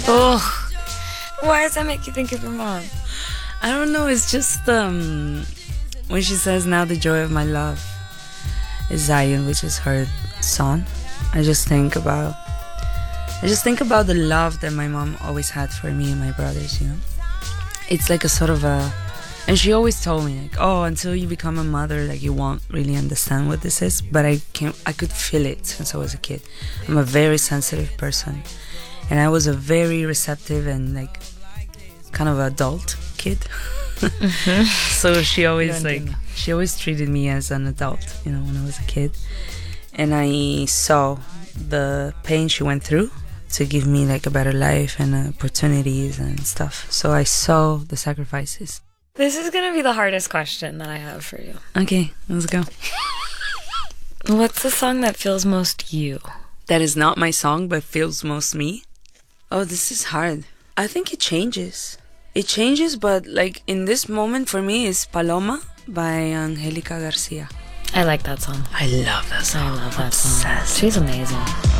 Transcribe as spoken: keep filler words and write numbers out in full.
Oh, why does that make you think of your mom? I don't know. It's just um, when she says, "Now the joy of my love is Zion," which is her son. I just think about, I just think about the love that my mom always had for me and my brothers. You know, it's like a sort of a, and she always told me like, "Oh, until you become a mother, like you won't really understand what this is." But I can, I could feel it since I was a kid. I'm a very sensitive person, and I was a very receptive and like kind of adult kid. Mm-hmm. So she always like she always treated me as an adult, you know, when I was a kid. And I saw the pain she went through to give me like a better life and opportunities and stuff. So I saw the sacrifices. This is gonna be the hardest question that I have for you. Okay, let's go. What's the song that feels most you? That is not my song, but feels most me? Oh, this is hard. I think it changes. It changes, but like in this moment for me is Paloma by Angelica Garcia. I like that song. I love that song. I love that Obsessed. song. She's amazing.